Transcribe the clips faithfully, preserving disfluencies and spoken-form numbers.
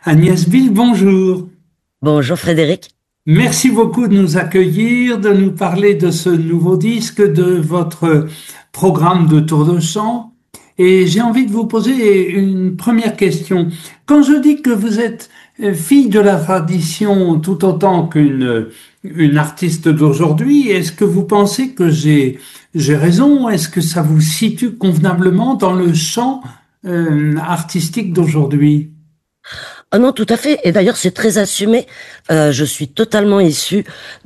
Agnès Bill, bonjour. Bonjour Frédéric. Merci beaucoup de nous accueillir, de nous parler de ce nouveau disque, de votre programme de tour de chant. Et j'ai envie de vous poser une première question. Quand je dis que vous êtes euh, fille de la tradition tout autant qu'une une artiste d'aujourd'hui, est-ce que vous pensez que j'ai j'ai raison? Est-ce que ça vous situe convenablement dans le champ euh, artistique d'aujourd'hui? Ah non, tout à fait. Et d'ailleurs, c'est très assumé. Euh, je suis totalement issue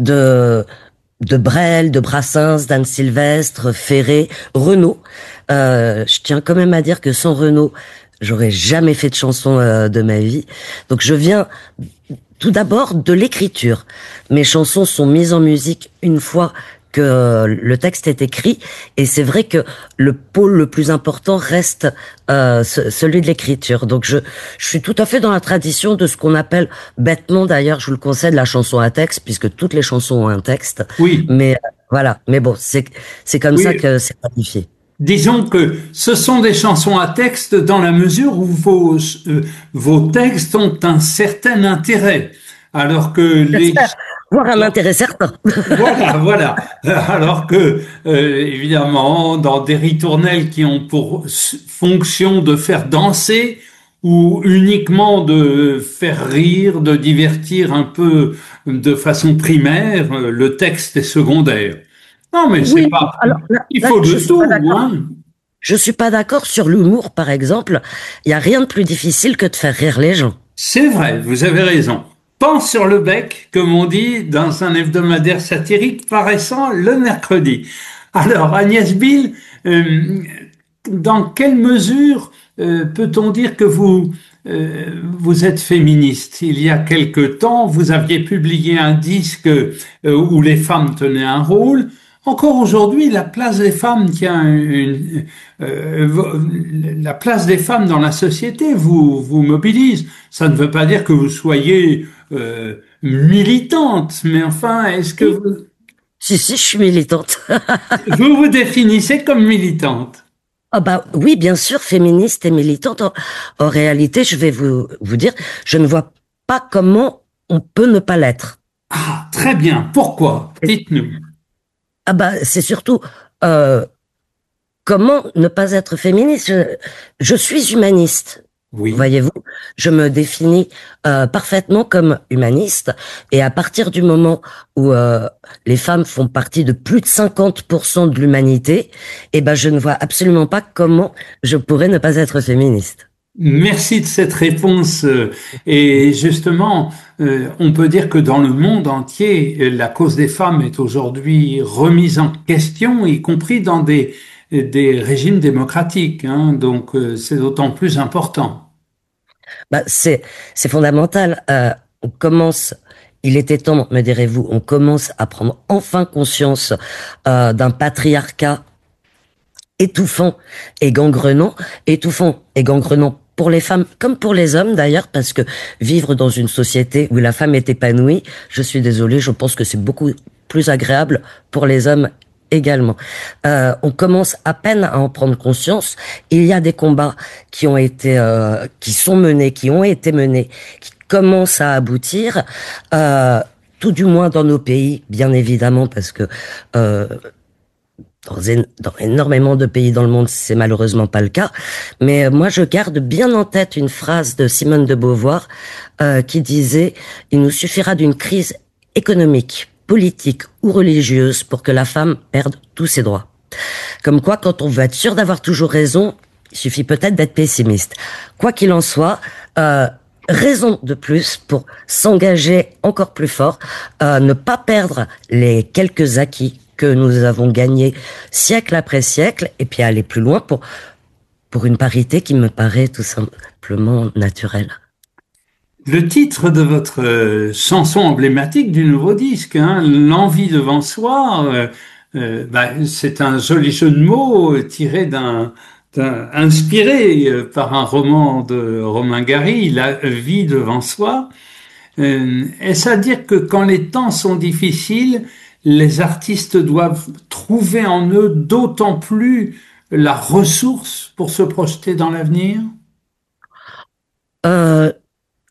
de de Brel, de Brassens, d'Anne Sylvestre, Ferré, Renaud. Euh, je tiens quand même à dire que sans Renaud, j'aurais jamais fait de chanson euh, de ma vie. Donc je viens tout d'abord de l'écriture. Mes chansons sont mises en musique une fois que le texte est écrit, et c'est vrai que le pôle le plus important reste euh, ce- celui de l'écriture. Donc je, je suis tout à fait dans la tradition de ce qu'on appelle bêtement, d'ailleurs, je vous le conseille, de la chanson à texte, puisque toutes les chansons ont un texte. Oui. Mais euh, voilà, mais bon, c'est c'est comme ça Oui, que c'est qualifié. disons que ce sont des chansons à texte dans la mesure où vos, euh, vos textes ont un certain intérêt, alors que les... J'espère voir un intérêt certain. Voilà, voilà. Alors que, euh, évidemment, dans des ritournelles qui ont pour s- fonction de faire danser ou uniquement de faire rire, de divertir un peu de façon primaire, euh, le texte est secondaire. Non, mais c'est Oui, pas... alors là, Il là, faut je de suis pas tout, d'accord. hein. Je suis pas d'accord sur l'humour, par exemple. Il y a rien de plus difficile que de faire rire les gens. C'est vrai, vous avez raison. Pense sur le bec, comme on dit dans un hebdomadaire satirique paraissant le mercredi. Alors, Agnès Bill, euh, dans quelle mesure euh, peut-on dire que vous, euh, vous êtes féministe? Il y a quelque temps, vous aviez publié un disque euh, où les femmes tenaient un rôle. Encore aujourd'hui, la place des femmes tient une, euh, la place des femmes dans la société vous, vous mobilise. Ça ne veut pas dire que vous soyez euh, militante, mais enfin, est-ce que Si, vous, si, si, je suis militante. vous vous définissez comme militante? Ah bah oui, bien sûr, féministe et militante. En, en réalité, je vais vous, vous dire, je ne vois pas comment on peut ne pas l'être. Ah, très bien. Pourquoi? Dites-nous. Ah bah c'est surtout euh, comment ne pas être féministe. Je, je suis humaniste. Oui. Voyez-vous, je me définis euh, parfaitement comme humaniste, et à partir du moment où euh, les femmes font partie de plus de cinquante pour cent de l'humanité, eh ben je ne vois absolument pas comment je pourrais ne pas être féministe. Merci de cette réponse. euh, Et justement, euh, on peut dire que dans le monde entier, euh, la cause des femmes est aujourd'hui remise en question, y compris dans des, des régimes démocratiques, hein. Donc, euh, c'est d'autant plus important. Bah, c'est c'est fondamental. Euh, on commence, il était temps, me direz-vous, on commence à prendre enfin conscience euh, d'un patriarcat étouffant et gangrenant, étouffant et gangrenant pour les femmes comme pour les hommes d'ailleurs, parce que vivre dans une société où la femme est épanouie, je suis désolée, je pense que c'est beaucoup plus agréable pour les hommes également. Euh, on commence à peine à en prendre conscience. Il y a des combats qui ont été, euh, qui sont menés, qui ont été menés, qui commencent à aboutir. Euh, tout du moins dans nos pays, bien évidemment, parce que euh, dans, dans énormément de pays dans le monde, c'est malheureusement pas le cas. Mais euh, moi, je garde bien en tête une phrase de Simone de Beauvoir euh, qui disait: il nous suffira d'une crise économique, politique ou religieuse pour que la femme perde tous ses droits. Comme quoi, quand on veut être sûr d'avoir toujours raison, il suffit peut-être d'être pessimiste. Quoi qu'il en soit, euh, raison de plus pour s'engager encore plus fort, euh, ne pas perdre les quelques acquis que nous avons gagnés siècle après siècle, et puis aller plus loin pour, pour une parité qui me paraît tout simplement naturelle. Le titre de votre euh, chanson emblématique du nouveau disque, hein, L'envie devant soi, euh, euh, bah, c'est un joli jeu de mots euh, tiré d'un, d'un- inspiré euh, par un roman de Romain Gary, La vie devant soi. Euh, est-ce à dire que quand les temps sont difficiles, les artistes doivent trouver en eux d'autant plus la ressource pour se projeter dans l'avenir? Euh,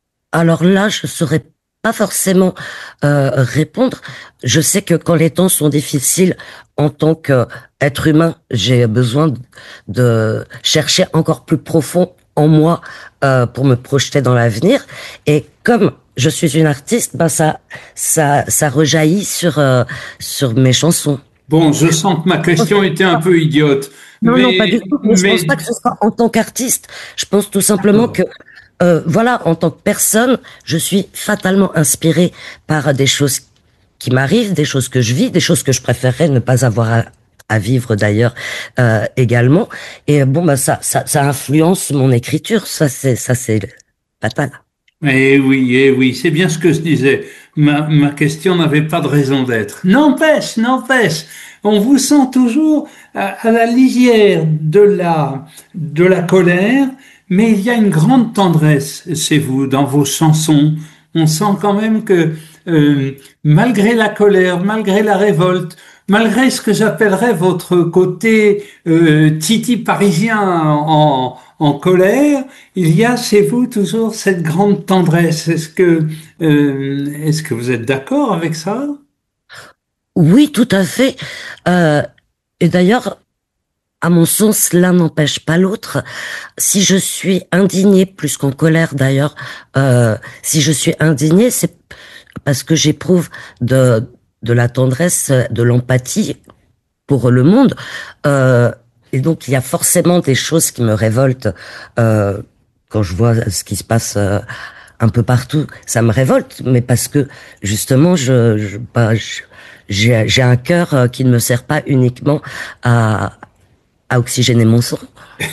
alors là, je saurais pas forcément euh, répondre. Je sais que quand les temps sont difficiles, en tant qu'être humain, j'ai besoin de chercher encore plus profond en moi euh, pour me projeter dans l'avenir. Et comme je suis une artiste, ben ça, ça, ça rejaillit sur euh, sur mes chansons. Bon, je sens que ma question était un peu idiote, Non, non, pas du mais, tout. Mais je pense mais, pas que ce soit en tant qu'artiste. Je pense tout simplement d'accord. que, euh, voilà, en tant que personne, je suis fatalement inspirée par des choses qui m'arrivent, des choses que je vis, des choses que je préférerais ne pas avoir à, à vivre d'ailleurs euh, également. Et bon, bah ça, ça, ça influence mon écriture. Ça, c'est, ça, c'est fatal. Eh oui, eh oui, c'est bien ce que je disais. Ma, ma question n'avait pas de raison d'être. N'empêche, n'empêche, on vous sent toujours à, à la lisière de la, de la colère, mais il y a une grande tendresse chez vous, dans vos chansons. On sent quand même que, euh, malgré la colère, malgré la révolte, malgré ce que j'appellerais votre côté euh, Titi parisien en, en colère, il y a chez vous toujours cette grande tendresse. Est-ce que, euh, est-ce que vous êtes d'accord avec ça? Oui, tout à fait. Euh, et d'ailleurs, à mon sens, l'un n'empêche pas l'autre. Si je suis indignée, plus qu'en colère d'ailleurs, euh, si je suis indignée, c'est parce que j'éprouve de, de la tendresse, de l'empathie pour le monde. Euh, et donc, il y a forcément des choses qui me révoltent euh, quand je vois ce qui se passe euh, un peu partout. Ça me révolte, mais parce que justement, je, je, bah, je- j'ai, j'ai un cœur euh, qui ne me sert pas uniquement à, à oxygéner mon sang.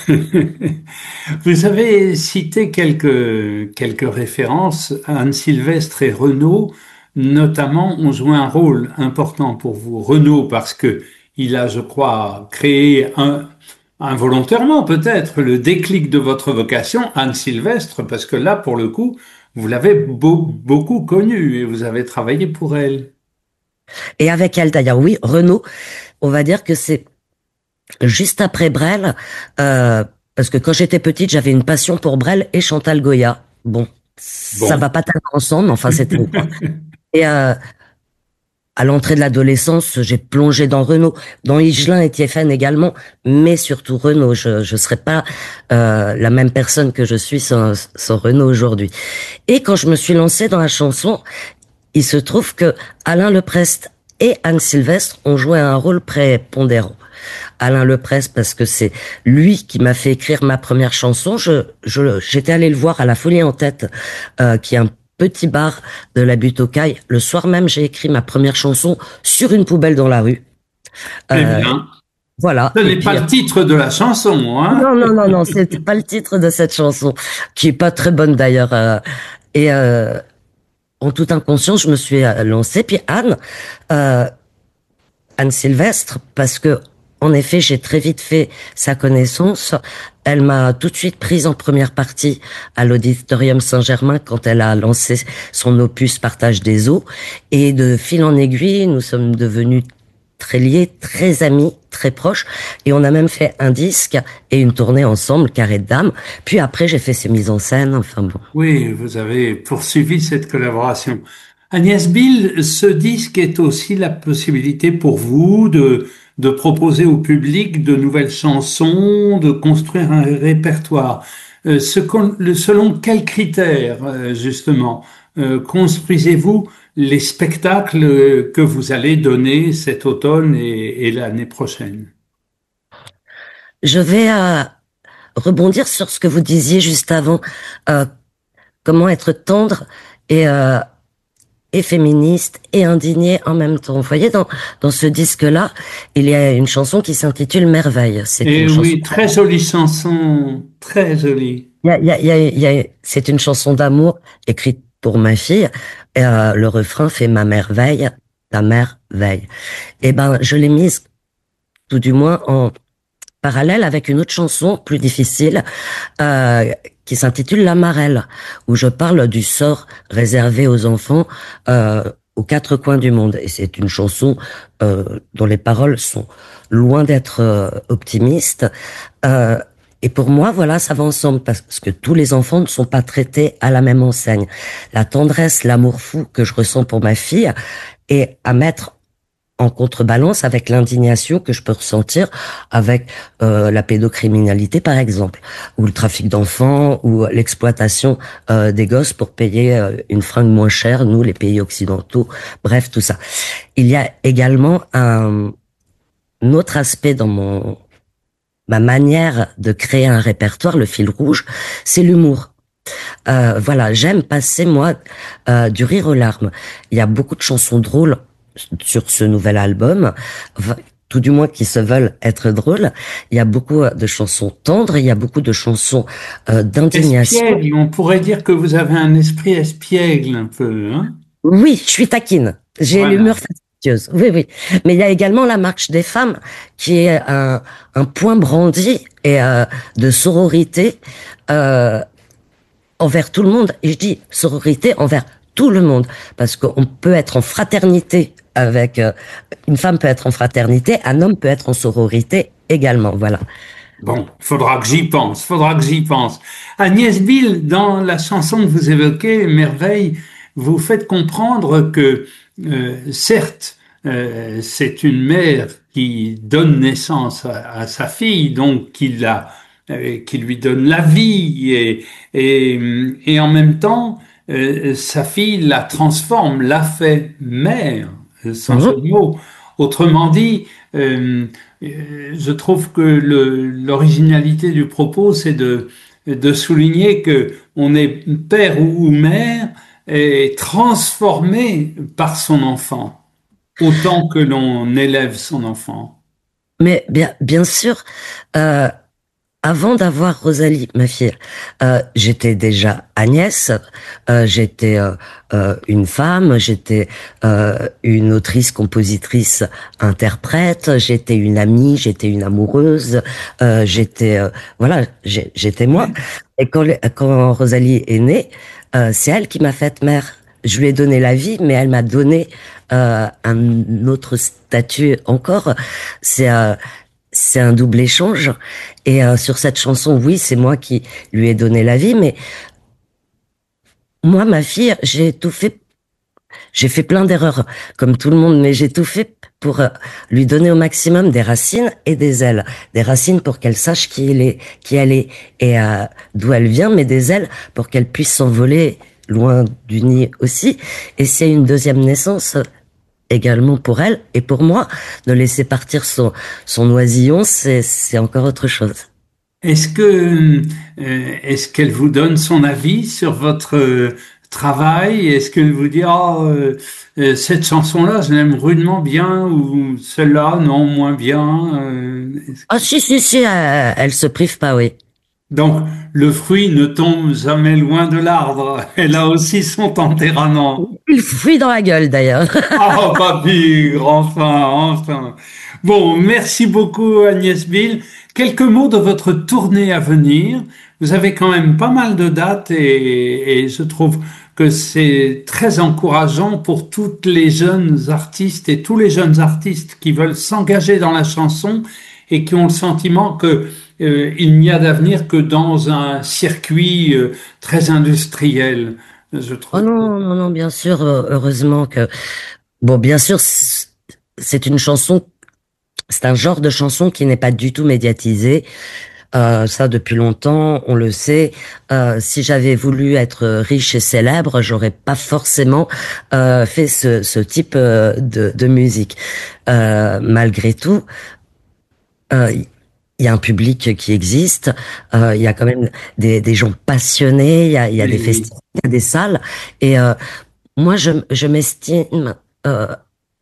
Vous avez cité quelques, quelques références. Anne Sylvestre et Renaud, notamment, ont joué un rôle important pour vous. Renaud, parce que il a, je crois, créé un, involontairement peut-être le déclic de votre vocation. Anne Sylvestre, parce que là, pour le coup, vous l'avez beau- beaucoup connue et vous avez travaillé pour elle. Et avec elle, d'ailleurs, oui, Renaud, on va dire que c'est juste après Brel, euh, parce que quand j'étais petite, j'avais une passion pour Brel et Chantal Goya. Bon, ça Bon. va pas tellement ensemble, mais enfin, c'était une fois. Et euh, à l'entrée de l'adolescence, j'ai plongé dans Renaud, dans Higelin et Thiéphane également, mais surtout Renaud. Je je serais pas euh, la même personne que je suis sans, sans Renaud aujourd'hui. Et quand je me suis lancée dans la chanson, il se trouve que Alain Leprest et Anne Sylvestre ont joué un rôle prépondérant. Alain Leprest parce que c'est lui qui m'a fait écrire ma première chanson. Je, je, j'étais allée le voir à la Folie en Tête, euh, qui est un petit bar de la butte aux Cailles. Le soir même, j'ai écrit ma première chanson sur une poubelle dans la rue. Eh Euh, bien, voilà. ce Et n'est pas puis, le titre de la chanson, hein? non, non, non, non, c'était pas le titre de cette chanson, qui est pas très bonne d'ailleurs. euh. et euh, en toute inconscience, je me suis euh, lancée. Puis Anne, euh, Anne Sylvestre, parce que en effet, j'ai très vite fait sa connaissance. Elle m'a tout de suite prise en première partie à l'Auditorium Saint-Germain quand elle a lancé son opus Partage des eaux. Et de fil en aiguille, nous sommes devenus très liés, très amis, très proches. Et on a même fait un disque et une tournée ensemble, Carré de Dames. Puis après, j'ai fait ses mises en scène. Enfin bon. Oui, vous avez poursuivi cette collaboration. Agnès Bill, ce disque est aussi la possibilité pour vous de, de proposer au public de nouvelles chansons, de construire un répertoire. Euh, ce qu'on- le- selon quels critères, euh, justement, euh, construisez-vous les spectacles que vous allez donner cet automne et, et l'année prochaine? Je vais euh, rebondir sur ce que vous disiez juste avant. Euh, comment être tendre et euh, et féministe et indignée en même temps. Vous voyez, dans dans ce disque-là, il y a une chanson qui s'intitule Merveille. C'est Et une chanson. oui, très jolie chanson, très jolie. Il y a, il y a, il y a, il y a- c'est une chanson d'amour écrite pour ma fille. Et, euh, le refrain fait ma merveille, ta merveille. Et ben, je l'ai mise tout du moins en parallèle avec une autre chanson plus difficile euh, qui s'intitule La Marelle, où je parle du sort réservé aux enfants euh, aux quatre coins du monde. Et c'est une chanson euh, dont les paroles sont loin d'être euh, optimistes. Euh, Et pour moi, voilà, ça va ensemble parce que tous les enfants ne sont pas traités à la même enseigne. La tendresse, l'amour fou que je ressens pour ma fille est à mettre en contrebalance avec l'indignation que je peux ressentir avec euh, la pédocriminalité, par exemple, ou le trafic d'enfants, ou l'exploitation euh, des gosses pour payer euh, une fringue moins chère, nous, les pays occidentaux, bref, tout ça. Il y a également un, un autre aspect dans mon ma manière de créer un répertoire, le fil rouge, c'est l'humour. Euh, voilà, j'aime passer, moi, euh, du rire aux larmes. Il y a beaucoup de chansons drôles sur ce nouvel album, tout du moins qui se veulent être drôles. Il y a beaucoup de chansons tendres, il y a beaucoup de chansons euh, d'indignation. Espiègle, on pourrait dire que vous avez un esprit espiègle un peu, hein? Oui, je suis taquine. J'ai Voilà. l'humeur fastidieuse. Oui, oui. Mais il y a également la marche des femmes qui est un, un point brandi et euh, de sororité euh, envers tout le monde. Et je dis sororité envers tout le monde parce qu'on peut être en fraternité avec euh, une femme peut être en fraternité, un homme peut être en sororité également. Voilà. Bon, faudra que j'y pense, faudra que j'y pense. Agnès Bill, dans la chanson que vous évoquez, Merveille, vous faites comprendre que, euh, certes, euh, c'est une mère qui donne naissance à, à sa fille, donc qui la, euh, qui lui donne la vie, et, et, et en même temps, euh, sa fille la transforme, la fait mère, sans jeu Mhm. de mots. Autrement dit, euh, euh, je trouve que le- l'originalité du propos, c'est de, de souligner que on est père ou mère et transformé par son enfant, autant que l'on élève son enfant. Mais bien, bien sûr, euh, avant d'avoir Rosalie, ma fille, euh, j'étais déjà Agnès, euh, j'étais euh, euh, une femme, j'étais euh, une autrice, compositrice, interprète, j'étais une amie, j'étais une amoureuse, euh, j'étais euh, voilà, j'ai- j'étais moi. Et quand, le- quand Rosalie est née, euh, c'est elle qui m'a faite mère. Je lui ai donné la vie, mais elle m'a donné euh, un autre statut encore. C'est euh, c'est un double échange. Et euh, sur cette chanson, oui, c'est moi qui lui ai donné la vie, mais moi, ma fille, j'ai tout fait, j'ai fait plein d'erreurs, comme tout le monde, mais j'ai tout fait pour euh, lui donner au maximum des racines et des ailes. Des racines pour qu'elle sache qui elle est, qui elle est et euh, d'où elle vient, mais des ailes pour qu'elle puisse s'envoler loin du nid aussi. Et s'il y a une deuxième naissance, également pour elle et pour moi, de laisser partir son, son oisillon, c'est, c'est encore autre chose. Est-ce que, euh, est-ce qu'elle vous donne son avis sur votre euh, travail? Est-ce qu'elle vous dit, ah, euh, euh, cette chanson-là, je l'aime rudement bien, ou celle-là, non, moins bien? euh, est-ce Ah si, si, si, elle, elle se prive pas, oui. Donc, le fruit ne tombe jamais loin de l'arbre. Elle a aussi son tempérament. Il fuit dans la gueule, d'ailleurs. Oh, papy, enfin, enfin. Bon, merci beaucoup, Agnès Bill. Quelques mots de votre tournée à venir. Vous avez quand même pas mal de dates et, et je trouve que c'est très encourageant pour toutes les jeunes artistes et tous les jeunes artistes qui veulent s'engager dans la chanson et qui ont le sentiment que euh, il n'y a d'avenir que dans un circuit euh, très industriel. Je Oh trouve. non, non, non, bien sûr, euh, heureusement que... Bon, bien sûr, c- c'est une chanson, c'est un genre de chanson qui n'est pas du tout médiatisé. Euh, ça, depuis longtemps, on le sait. Euh, si j'avais voulu être riche et célèbre, j'aurais pas forcément euh, fait ce, ce type euh, de, de musique. Euh, malgré tout, euh, il y a un public qui existe, euh, il y a quand même des, des gens passionnés, il y a, il y a des Oui, oui. festivals, il y a des salles, et euh, moi je, je m'estime euh,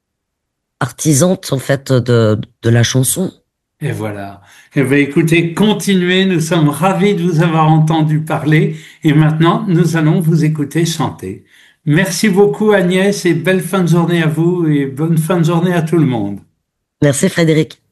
artisante en fait de, de la chanson. Et voilà. Eh bien, écoutez, continuez. Nous sommes ravis de vous avoir entendu parler. Et maintenant, nous allons vous écouter chanter. Merci beaucoup, Agnès, et belle fin de journée à vous et bonne fin de journée à tout le monde. Merci Frédéric.